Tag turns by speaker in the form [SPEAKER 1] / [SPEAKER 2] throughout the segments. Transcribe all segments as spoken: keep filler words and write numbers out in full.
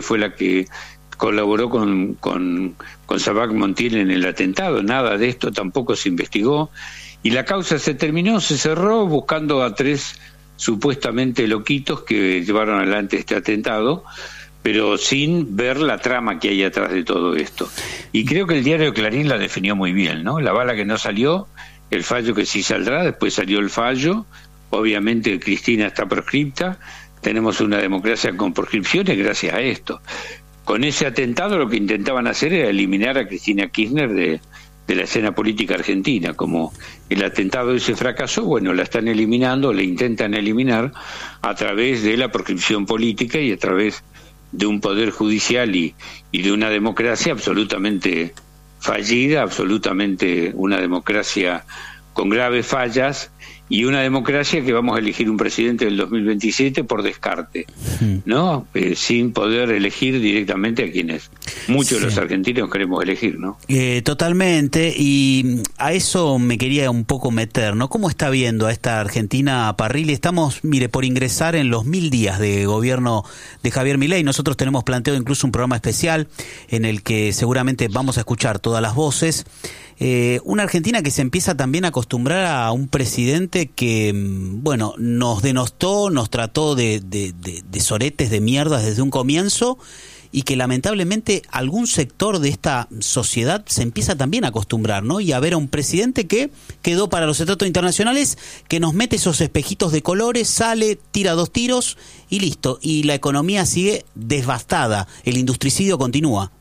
[SPEAKER 1] fue la que colaboró con, con, con Sabac Montiel en el atentado. Nada de esto tampoco se investigó. Y la causa se terminó, se cerró, buscando a tres supuestamente loquitos que llevaron adelante este atentado, pero sin ver la trama que hay atrás de todo esto. Y creo que el diario Clarín la definió muy bien, ¿no? La bala que no salió, el fallo que sí saldrá, después salió el fallo, obviamente Cristina está proscripta, tenemos una democracia con proscripciones gracias a esto. Con ese atentado lo que intentaban hacer era eliminar a Cristina Kirchner de, de la escena política argentina. Como el atentado ese fracasó, bueno, la están eliminando, la intentan eliminar a través de la proscripción política y a través de un poder judicial y, y de una democracia absolutamente fallida, absolutamente una democracia con graves fallas, y una democracia que vamos a elegir un presidente del dos mil veintisiete por descarte, ¿no? Eh, sin poder elegir directamente a quienes muchos sí. de los argentinos queremos elegir, ¿no?
[SPEAKER 2] Eh, totalmente, y a eso me quería un poco meter, ¿no? ¿Cómo está viendo a esta Argentina Parrilli? Estamos, mire, por ingresar en los mil días de gobierno de Javier Milei. Nosotros tenemos planteado incluso un programa especial en el que seguramente vamos a escuchar todas las voces. Eh, una Argentina que se empieza también a acostumbrar a un presidente que, bueno, nos denostó, nos trató de, de, de, de soretes, de mierdas desde un comienzo, y que lamentablemente algún sector de esta sociedad se empieza también a acostumbrar, ¿no? Y a ver a un presidente que quedó para los tratados internacionales, que nos mete esos espejitos de colores, sale, tira dos tiros y listo. Y la economía sigue devastada, el industricidio continúa.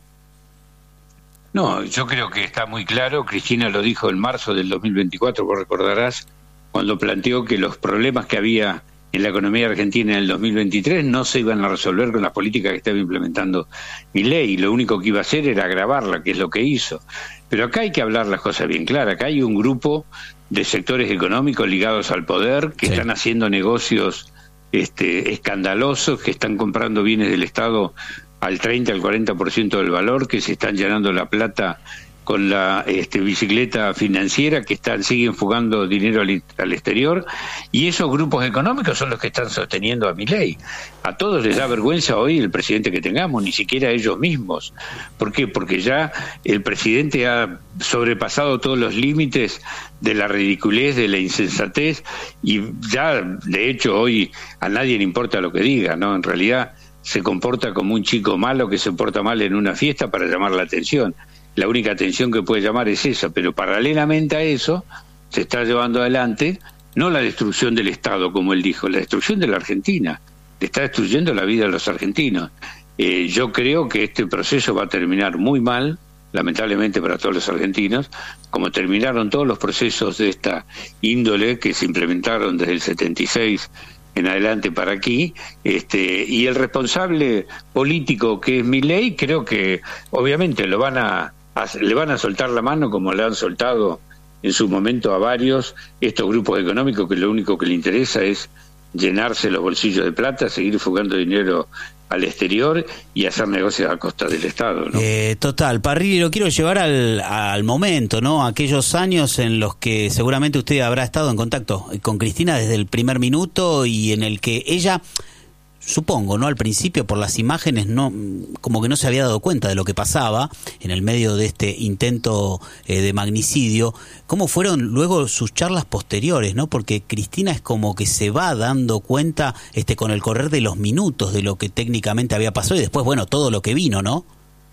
[SPEAKER 1] No, yo creo que está muy claro. Cristina lo dijo en marzo del dos mil veinticuatro, vos recordarás, cuando planteó que los problemas que había en la economía argentina en el dos mil veintitrés no se iban a resolver con las políticas que estaba implementando Milei, y lo único que iba a hacer era agravarla, que es lo que hizo. Pero acá hay que hablar las cosas bien claras. Acá hay un grupo de sectores económicos ligados al poder que sí. están haciendo negocios este, escandalosos, que están comprando bienes del Estado al treinta, al cuarenta por ciento del valor, que se están llenando la plata con la este, bicicleta financiera, que están siguen fugando dinero al, al exterior, y esos grupos económicos son los que están sosteniendo a Milei. A todos les da vergüenza hoy el presidente que tengamos, ni siquiera a ellos mismos. ¿Por qué? Porque ya el presidente ha sobrepasado todos los límites de la ridiculez, de la insensatez, y ya, de hecho, hoy a nadie le importa lo que diga, ¿no? En realidad se comporta como un chico malo que se porta mal en una fiesta para llamar la atención. La única atención que puede llamar es esa, pero paralelamente a eso se está llevando adelante no la destrucción del Estado, como él dijo, la destrucción de la Argentina. Le está destruyendo la vida de los argentinos. Eh, yo creo que este proceso va a terminar muy mal, lamentablemente para todos los argentinos, como terminaron todos los procesos de esta índole que se implementaron desde el setenta y seis en adelante para aquí, este, y el responsable político que es Milei, creo que obviamente lo van a, a le van a soltar la mano como le han soltado en su momento a varios estos grupos económicos que lo único que le interesa es llenarse los bolsillos de plata, seguir fugando dinero al exterior y hacer negocios a costa del Estado, ¿no?
[SPEAKER 2] Eh, total, Parrilli, lo quiero llevar al, al momento, ¿no? Aquellos años en los que seguramente usted habrá estado en contacto con Cristina desde el primer minuto, y en el que ella, supongo, ¿no? Al principio, por las imágenes, no, como que no se había dado cuenta de lo que pasaba en el medio de este intento eh, de magnicidio. ¿Cómo fueron luego sus charlas posteriores, no? Porque Cristina es como que se va dando cuenta, este, con el correr de los minutos, de lo que técnicamente había pasado, y después, bueno, todo lo que vino, ¿no?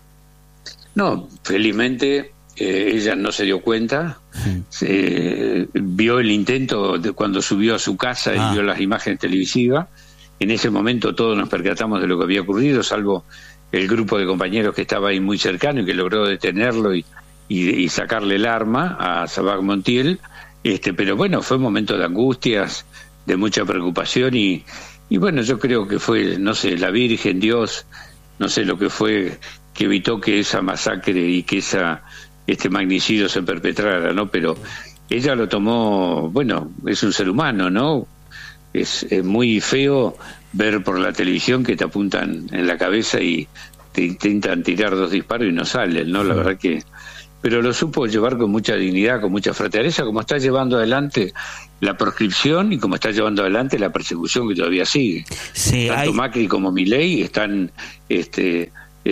[SPEAKER 1] No, felizmente eh, ella no se dio cuenta. Hmm. Se, vio el intento de cuando subió a su casa y ah. vio las imágenes televisivas. En ese momento todos nos percatamos de lo que había ocurrido, salvo el grupo de compañeros que estaba ahí muy cercano y que logró detenerlo y, y, y sacarle el arma a Sabac Montiel. Este, pero bueno, fue un momento de angustias, de mucha preocupación y, y bueno, yo creo que fue, no sé, la Virgen, Dios, no sé lo que fue, que evitó que esa masacre y que esa este magnicidio se perpetrara, ¿no? Pero ella lo tomó, bueno, es un ser humano, ¿no? Es, es muy feo ver por la televisión que te apuntan en la cabeza y te intentan tirar dos disparos y no salen, ¿no? La verdad que pero lo supo llevar con mucha dignidad, con mucha fraternidad, como está llevando adelante la proscripción y como está llevando adelante la persecución que todavía sigue.
[SPEAKER 2] Sí,
[SPEAKER 1] Tanto
[SPEAKER 2] hay...
[SPEAKER 1] Macri como Milei están, este,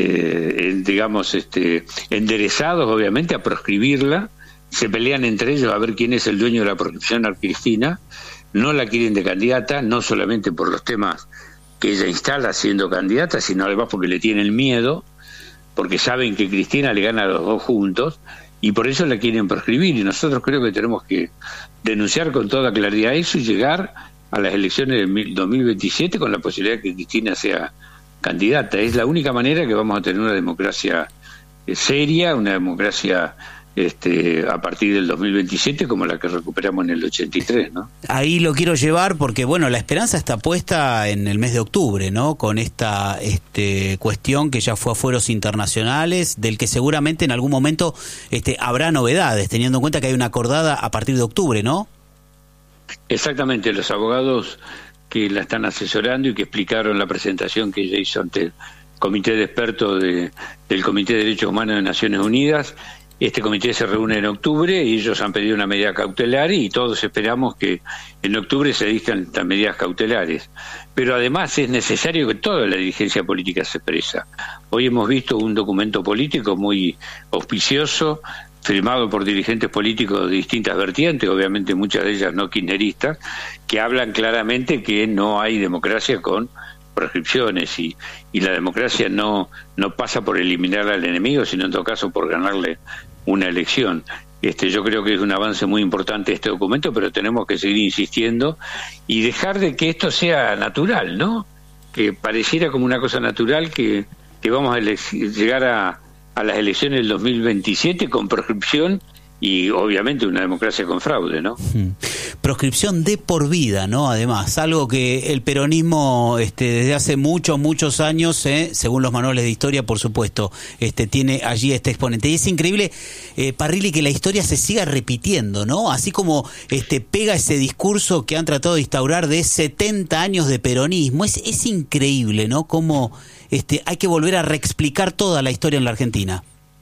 [SPEAKER 1] eh, digamos, este, enderezados obviamente a proscribirla, se pelean entre ellos a ver quién es el dueño de la proscripción a Cristina, no la quieren de candidata, no solamente por los temas que ella instala siendo candidata, sino además porque le tienen miedo, porque saben que Cristina le gana a los dos juntos, y por eso la quieren proscribir, y nosotros creo que tenemos que denunciar con toda claridad eso y llegar a las elecciones del dos mil veintisiete con la posibilidad de que Cristina sea candidata. Es la única manera que vamos a tener una democracia seria, una democracia Este, a partir del dos mil veintisiete como la que recuperamos en el ochenta y tres, ¿no?
[SPEAKER 2] Ahí lo quiero llevar porque, bueno, la esperanza está puesta en el mes de octubre, ¿no? Con esta este, cuestión que ya fue a fueros internacionales, del que seguramente en algún momento este, habrá novedades, teniendo en cuenta que hay una acordada a partir de octubre, ¿no?
[SPEAKER 1] Exactamente, los abogados que la están asesorando y que explicaron la presentación que ella hizo ante el Comité de Expertos de, del Comité de Derechos Humanos de Naciones Unidas. Este comité se reúne en octubre y ellos han pedido una medida cautelar y todos esperamos que en octubre se dicten las medidas cautelares. Pero además es necesario que toda la dirigencia política se expresa. Hoy hemos visto un documento político muy auspicioso, firmado por dirigentes políticos de distintas vertientes, obviamente muchas de ellas no kirchneristas, que hablan claramente que no hay democracia con proscripciones y, y la democracia no, no pasa por eliminar al enemigo, sino en todo caso por ganarle una elección. Este, yo creo que es un avance muy importante este documento, pero tenemos que seguir insistiendo y dejar de que esto sea natural, ¿no? Que pareciera como una cosa natural que, que vamos a llegar a, a las elecciones del dos mil veintisiete con proscripción y obviamente una democracia con fraude, ¿no?
[SPEAKER 2] Proscripción de por vida, ¿no? Además, algo que el peronismo este, desde hace muchos, muchos años, eh, según los manuales de historia, por supuesto, este, tiene allí este exponente. Y es increíble, eh, Parrilli, que la historia se siga repitiendo, ¿no? Así como este, pega ese discurso que han tratado de instaurar de setenta años de peronismo. Es, es increíble, ¿no? Cómo este, hay que volver a reexplicar toda la historia en la Argentina.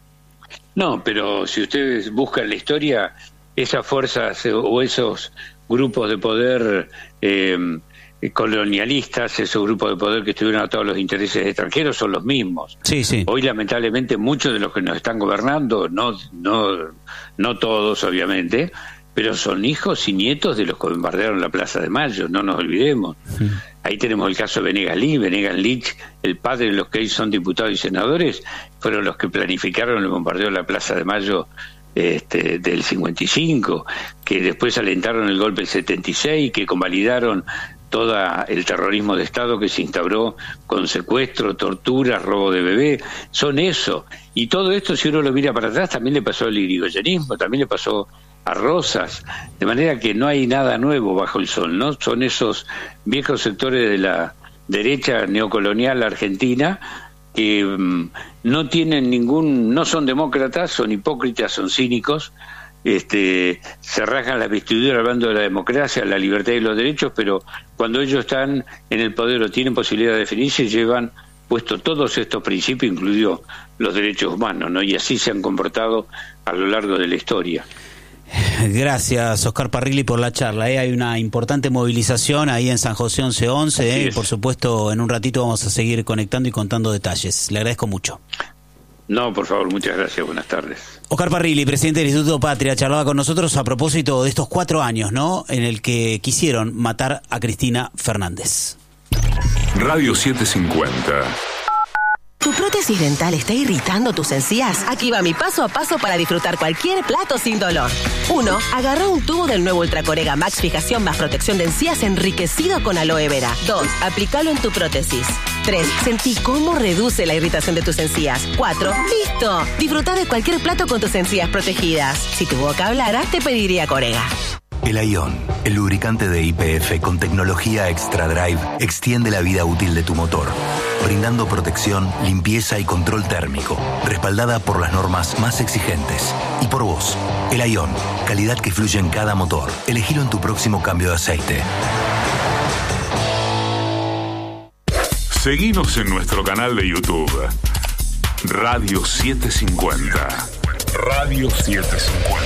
[SPEAKER 1] No, pero si ustedes buscan la historia, esas fuerzas o esos grupos de poder eh, colonialistas, esos grupos de poder que estuvieron atados a los intereses extranjeros son los mismos.
[SPEAKER 2] Sí, sí.
[SPEAKER 1] Hoy lamentablemente muchos de los que nos están gobernando, no, no, no todos obviamente, pero son hijos y nietos de los que bombardearon la Plaza de Mayo, no nos olvidemos. Sí. Ahí tenemos el caso de Venegas Lynch. Venegas Lynch, el padre de los que hoy son diputados y senadores, fueron los que planificaron el bombardeo de la Plaza de Mayo este, del cincuenta y cinco, que después alentaron el golpe del setenta y seis, que convalidaron todo el terrorismo de Estado que se instauró con secuestro, tortura, robo de bebé. Son eso. Y todo esto, si uno lo mira para atrás, también le pasó al irigoyenismo, también le pasó a Rosas, de manera que no hay nada nuevo bajo el sol, ¿no? Son esos viejos sectores de la derecha neocolonial argentina que um, no tienen ningún, no son demócratas, son hipócritas, son cínicos, este, se rasgan las vestiduras hablando de la democracia, la libertad y los derechos, pero cuando ellos están en el poder o tienen posibilidad de definirse, llevan puesto todos estos principios, incluidos los derechos humanos, ¿no? Y así se han comportado a lo largo de la historia.
[SPEAKER 2] Gracias, Oscar Parrilli, por la charla. ¿eh? Hay una importante movilización ahí en San José once once. ¿eh? Y por supuesto, en un ratito vamos a seguir conectando y contando detalles. Le agradezco mucho.
[SPEAKER 1] No, por favor, muchas gracias. Buenas tardes.
[SPEAKER 2] Oscar Parrilli, presidente del Instituto Patria, charlaba con nosotros a propósito de estos cuatro años, ¿no? En el que quisieron matar a Cristina Fernández.
[SPEAKER 3] Radio setecientos cincuenta.
[SPEAKER 4] ¿Tu prótesis dental está irritando tus encías? Aquí va mi paso a paso para disfrutar cualquier plato sin dolor. uno. Agarra un tubo del nuevo Ultracorega Max Fijación más protección de encías enriquecido con aloe vera. dos. Aplícalo en tu prótesis. tres. Sentí cómo reduce la irritación de tus encías. cuatro. ¡Listo! Disfruta de cualquier plato con tus encías protegidas. Si tu boca hablara, te pediría Corega.
[SPEAKER 5] El Ion, el lubricante de Y P F con tecnología Extra Drive, extiende la vida útil de tu motor, brindando protección, limpieza y control térmico, respaldada por las normas más exigentes. Y por vos, el Ion, calidad que fluye en cada motor. Elegilo en tu próximo cambio de aceite.
[SPEAKER 3] Seguinos en nuestro canal de YouTube, Radio setecientos cincuenta. Radio setecientos cincuenta.